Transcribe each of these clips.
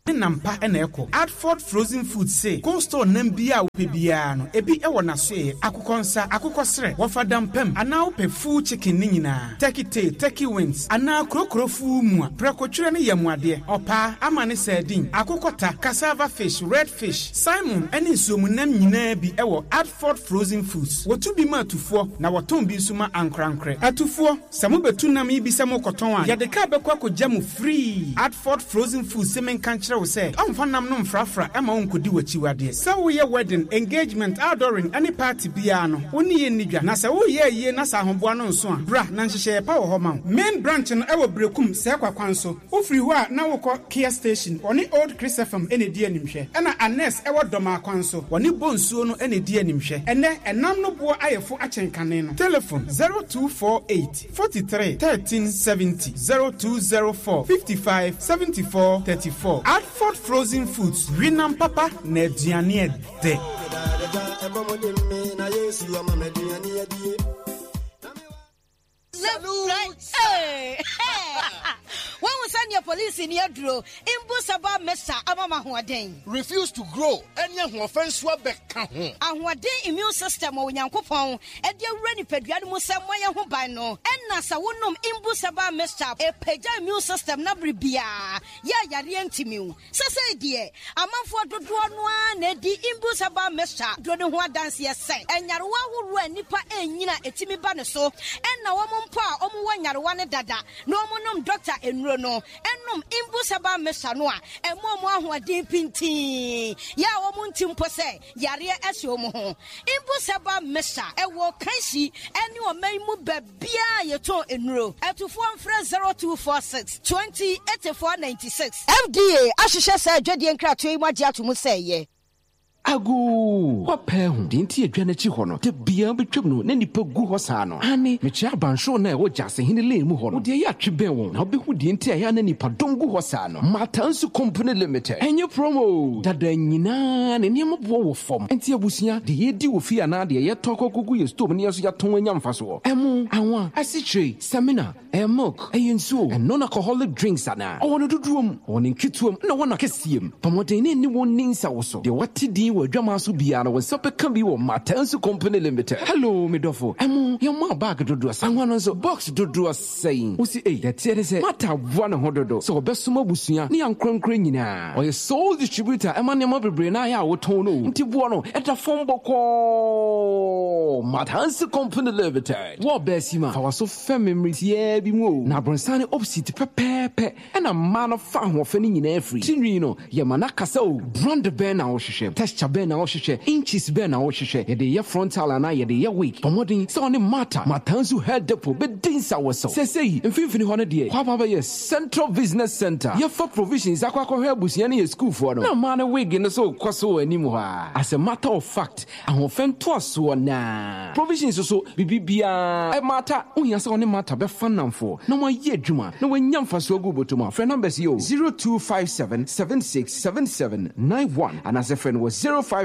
nampa ena eko Adford Frozen Food say cold store nam bia bia no ebi ewo na so akokonsa akokosre wofadam pem ana wo pe full chicken ni nyina turkey wings ana krokro fu mu a prekotwere ne yamuade opa amane sardine akokota cassava fish red fish salmon ene nsuomunam nyina bi ewo Adford Frozen Foods wotu bi ma atufo na woton bi suma ankrankre atufo samu betunam ibi samu koton a yadeka bekwa kogya mu free Adford Frozen Foods semen kanchre wo se amfa nam no mfrafra ema wonkodi wachiwade se wo ye wedding engagement outdooring any party bia no woni ye nidwa na se wo ye na sa ahoboa no nso a bra na nhyehyɛ pa wo ho ma main branch no ewo brekum se kwakwan so ofiri ho a na wokɔ Kia station oni old Chris FM ene di animhwɛ ɛna Anes ewo doma kwan so oni bonsuo no ene di animhwɛ ɛnɛ enam no bo ayefo akyenkane no telephone 0248 43 1370 0204 55 74 34 Adford Frozen Foods Winam Papa na aduane de Hey! When we send your police in your draw, Imbusaba Mesa Amama Huaden. Refuse to grow, and your offense will be count. And what day immune system or Yankopon, and your ready pediatric Samoya Hubano, and Nasa Wunum Imbusaba Mesa, a peja immune system Nabribia. Ya Yarientimu. Sasa dear, a man for the one, Nedi Imbusaba Mesa, Dronua dance yes, and Yarwa who run Nipa and Yina Etimi Banaso, and na woman pa Omu Yarwana Dada, no monum doctor and no enum imbusaba mesanoa emomwa ho adin pinti ya womuntim pose yare asio mo ho imbusaba mesa ewo kansi eni o maimu babia yeto enuro atufo mfre 0246 208496 FDA ahihye sa adwade nkrato imagye atomu seye Agu wape hu dinti edwane chi ho no te bia betwem no na nipa gu ho saa no ane me chia bansho na wo jase hene le mu ho no de ya tweben wo na obehu dinti ya na nipa dongu ho saa no Matansu Company Limited enye promo dada nyina ne niam bo wo fom enti abusia de ye di wo fi ana de ye tokokugu ye stove ne yeso ya ton anya mfaso emu anwa asitre seminar milk ayensuo and non-alcoholic drinks ana owono duduom owono nkituom na wona kesiem pamoden ne ni wonin sa wo so de watidi wo adwamaso bia na wo sope kan bi wo Matansu Company Limited. Hello medofo emu ye ma bag dodo sanwa no so box dodo saying wo si de tie se mata bua ne ho dodo so obesoma busua ne yankronkro nyina o ye sole distributor ema ne ma bebre na ya wo ton no nti bua no eta fomboko Matansu Company Limited wo besima fa so fam memory tie bi mu na bronsane opposite pepepe ena ma no fa ho fa ni nyina afri tinwi no ye mana kasa o brand ben na wo hwehwe texture ben na wo hwehwe inches ben na wo hwehwe ye de ye frontal na ye de ye weak pomodin so ne mata Matansu head depot be dinsa wo so sesei mfimfini ho no de kwa baba ye Central Business Center ye for provisions akwa hwe abusia ne ye school for no na ma ne wig no so kwaso animu ha as a matter of fact ahofem to so na provisions so bibibia e mata unya se one mata be fanamfo na mo ye adwuma na wanya mfaso agu botoma friend numbers yo 0257767791 and as a friend was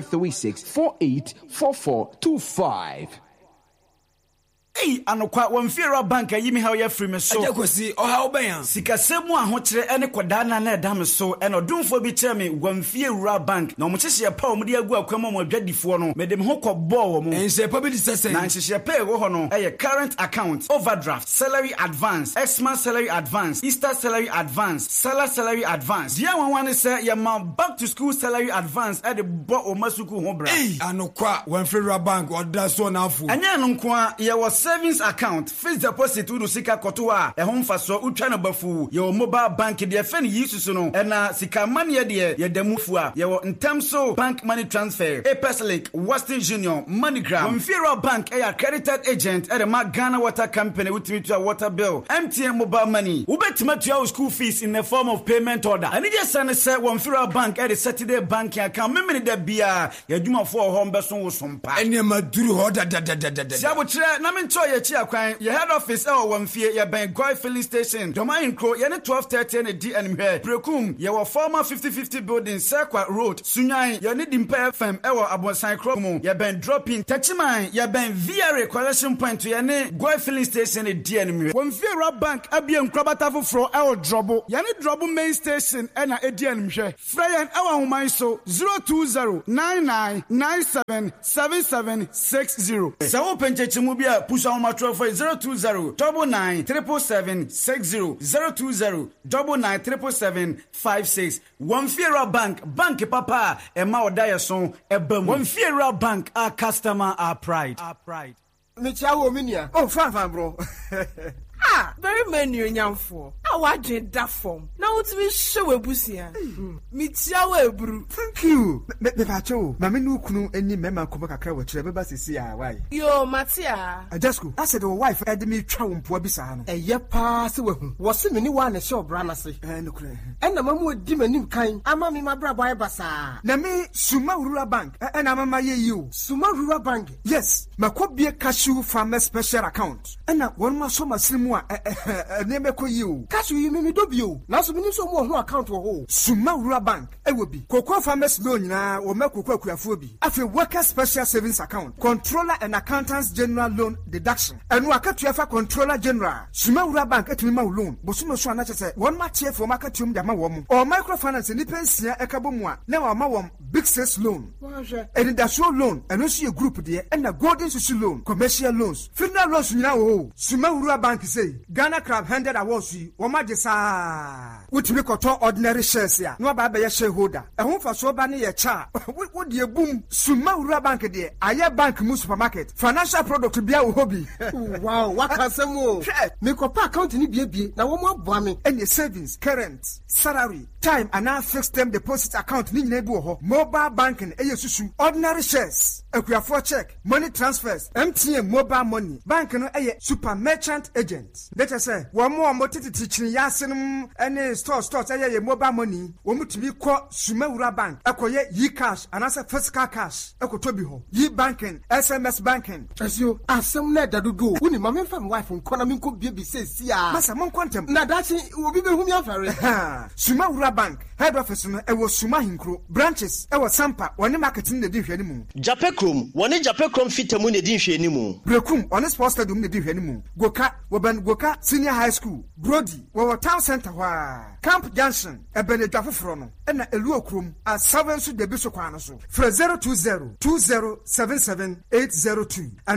0536484425. Hey, anokwa wamfira bank yimi ha ya free me so. Ajakosi o ha oban. Sikasemu ahokyere ene kwadana na eda me so ene odumfo bi kire me wamfira bank na omukyehye pa omudi agu akwama mo adwadifo no me dem ho kɔbɔ wo mo. Ense pa bi disese. Na nhyehyɛ pa wo ho no current account, overdraft, salary advance, Xmas salary advance, Easter salary advance, Salah salary advance. Dia wanwane se ye ma back to school salary advance e de bo o masuku ho bra. Hey, anokwa wamfira bank oda so na afu. Anya no nko a ye was savings account, fixed deposit udu sika kotoa e ho mfaso utwa no bafu ye mobile bank de fen yisusu no e na sika money de ye damufu a ye ntemso bank money transfer, Apeslink, Western Union, MoneyGram, Wamfira bank e accredited agent e de Ghana Water Company ultimate to water bill, MTN mobile money. Ubetima to your school fees in the form of payment order. And just send say Wamfira bank e de Saturday banking account memeni de bia ye dwuma for ho mbeso wo sompa. Ene maduru ho da. Siabo kire na Montreal ye chia kwan ye head office e wamfie ye ben Goy filling station Domain Crow ye ne 12:30 ne di anime Brekum ye wɔ former 50-50 building Sekwa Road Sunyan ye ne Dimpa FM e wɔ Abosan Crow mu ye ben dropping Tachiman ye ben VRA collection point ye ne Goy filling station ne di anime wamfie Rob Bank abie nkrabata foforo e wɔ Drobo ye ne Drobo main station e na e di anime Freyan e wɔ homan so 02099977760 Sawo penchechimu bia push on my 02099777760 02099777756 One Fiera Bank papa e ma odaya son e bam One Fiera Bank our customer our pride Michawo minia oh fan bro very many nyamfo. I watch that form. Now it's me show ebusia. Mitia ebru. Thank you. Me pacho. Mama no kunu eni mema koma kakra wa kire beba sisi a why. Yo Matia. Ajasko. I said the wife ed me twa wompo bisa no. Eye pa se wahu. Wo se me ni wa na show bra na se. No kure. En na mamu di manim kan. Ama me mabra boy basa. Na me Suma Rural Bank. En na mama ye you. Suma Rural Bank. Yes. Makobie cashew farmer special account. En na won ma so masrimu name ko you cash you me do bio na so me so mo ho account wo ho Suma Rural Bank e wo bi Cocoa Farmers loan nyina wo me Cocoa akuafo bi afi worker special savings account controller and accountants general loan deduction enu akatua fa controller general Suma Rural Bank etimi ma loan bo so no so ana chese won ma tie for marketum de ma wo mo o microfinance ni pensia e ka bo mu a na wa ma wo big sales loan and the show loan enu so ye group de and na golden social loan commercial loans funeral loans nyina wo Suma Rural Bank say Ghana Crab handed awards yi wo ma de saa wutimi koto ordinary shares ya no ba be shareholder ehun fa so ba ne ye cha wo de boom Suma Rural Bank de aye bank mu supermarket financial product bia wo hobi wow wakasemo me ko pa account ni bie na wo mo aboa me any savings current salary time and now fixed term deposit account ni nyina bi wo ho mobile banking eye susu ordinary shares akuafo check money transfers MTN mobile money bank no eye super merchant agent let us say one more titi chini yasinum any stores eye mobile money wo mutimi ko Suma Rural Bank akoye yi cash and as physical cash ekotobi ho yi banking SMS banking as you asem na dadugo woni mama fam wife nkona mi nko bie say sia masa mon kontem na dachi obi be humi afare Suma Rural Bank head office no ewo Suma Hinkro branches ewo Sampa woni marketing na di hwani mu Japekrom woni Japekrom fitamu na di hwani mu Brekum on sports stadium na di hwani mu Goka Goka Senior High School Brody wo town center wa Camp Junction ebene dwafoforo no na elu okrom a 7 so de biso kwa no so fra 02020777802 and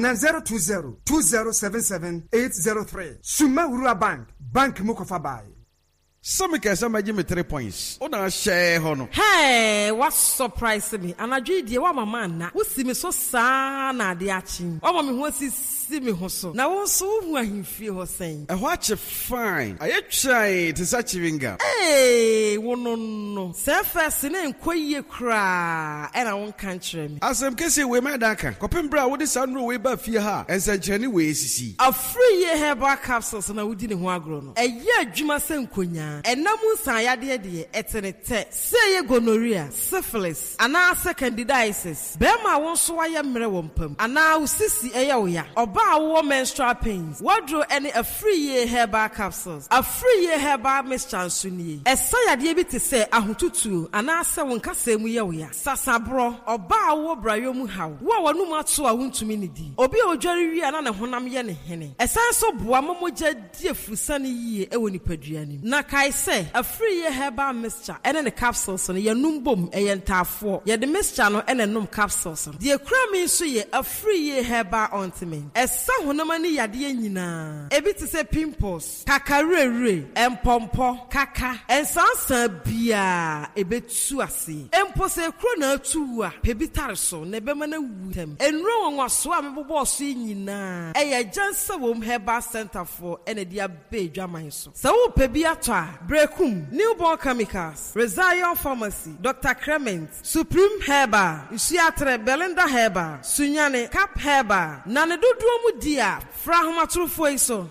02020777803 Suma Rural Bank mukofa bai Some can some give me 3 points. Oh, na share hono. Hey, what surprise me? And I dream the one man na. Who see me so sana de achi. Oh, me who see me hoso. Na won so who him feel saying. And watch fine. I try to such vinga. Hey, no. Say first na nkwaye kra. And I won't country me. As I'm kese we my daka. Kopem bra wo de sanro we ba fie ha. Ensa chani we sisi. A free herbal capsules na wudi ne ho agro no. Eye adwuma se nkonya. Enamu sayade de etenete say gonorrhea syphilis ana candidiasis bema won so aye mre wompam ana usisi eye oya oba wo menstrual pains wadro any a free herbal capsules a free herbal mixture suni esayade bi te say ahotutu ana se won kasa mu ye oya sasabro oba wo brayo mu haw wo wonu mato a wontumi ne di obi odware wi ana ne honam ye ne hene esan so boa momogya die fusane yie e woni paduani na I say a free herbal mixture and the capsules on your numbum a yentafo. Ye the mixture no and a num capsules. The crummy so ye a free herbal ointment. A son who no money yadiena. A bit to say pimples, cacarere, and pompo, caca, and sansa bia a bit suasi. And pose a crona tua, pebitarso, nebemana wutem. And wrong was swam boss in na. A jansa wom herbal center for and a dear bay jamaiso. So pebiata. Brekum, Newborn Chemicals, Rezion Pharmacy, Dr. Clement, Supreme Herbal, Usiatre Belinda Herbal, Sunyane, Cap Herbal, Naneduduomu Dia, Frahuma Trufoiso,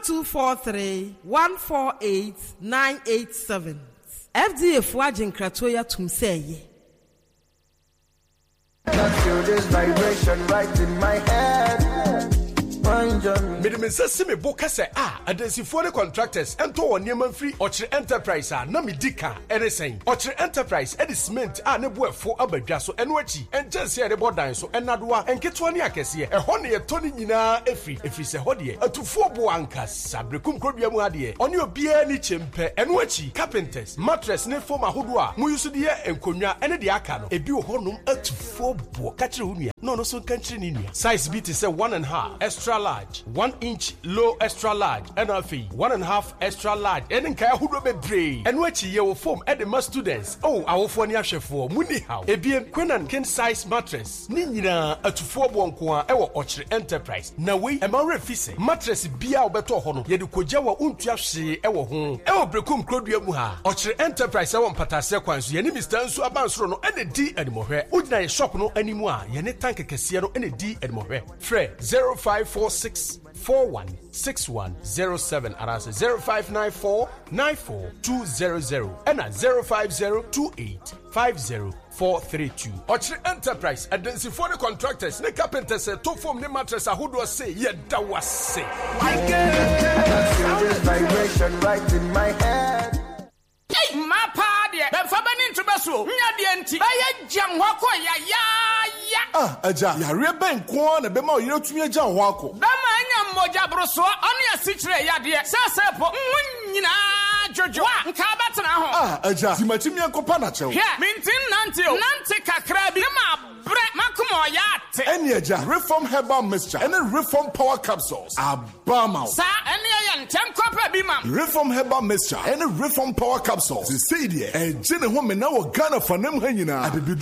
0243-148-987. FDA Fuajin Kratoya Tumseye. I feel this vibration right in my head. Mind Medimisa sime boka se adansifoɔ ne contractors ento wɔ nneɛma free Ochre Enterprise na medika ɛresen Ochre Enterprise ɛde cement ne boɛfo abadwa so ɛno akyi ɛnkyɛnse ɛde bɔdan so ɛnadoa ɛnketewa ne akɛseɛ ɛhɔ ne yɛtɔ ne nyinaa efiri sɛ hɔ deɛ atufoɔ bo ankasa brekum krodua mu adeɛ ɔne obiara ne kyempɛ ɛno akyi carpenters mattress ne foam ahodo a mu yusu de enkonwa ɛne de aka no ebi wɔ hɔnom atufoɔ bo kakere wo nua no so country ni nua size bi te sɛ 1.5 extra large 1 inch low extra large and afi 1.5 extra large ɛne nkaa ahodo bebree ɛno akyi yɛ wɔ foam ɛde ma students awofoɔ ne ahwɛfoɔ muni haw ebien Queen king size mattress ne nyinaa atufoɔ bo nko a ɛwɔ Ochre Enterprise na wei ɛma refi sɛ mattress bia wobɛtɔ hɔ no yɛde kogya wɔ untua hwee ɛwɔ ho ɛwɔ brekum krodua mu ha Ochre Enterprise ɛwɔ mpatase kwan so yɛne Mr. Nsu abansoro no ɛne di animɔhwɛ wogyina yɛ shop no animu a yɛne tank kɛseɛ no ɛne di animɔhwɛ frɛ 0546 416107 and that's 0594 94200 and at 05028 50432. Ochre Enterprise adansifoɔ ne contractors ne carpenters to form ne mattress ahodoɔ say yɛda wase. I feel this vibration right in my head. Hey, my party, the family to Basso, Nadianti, I jam wako ya. Aja, ya reben kwan be ma yire tumi aja wako. Dama anya moja broso, oni asitre ya de. Sasepo, nyina jojo. Nka batena ho. Aja, timachimi ankopa na chew. Mintin nante kakra bi ma bre makumo yate. Eni aja, reform herbal mixture, eni reform power capsules. Abama. Sa eni ya ntem kopa bi ma. Reform herbal mixture, eni reform power capsules. Sisi die, ejine ho me na wo Ghana fanem ha nyina.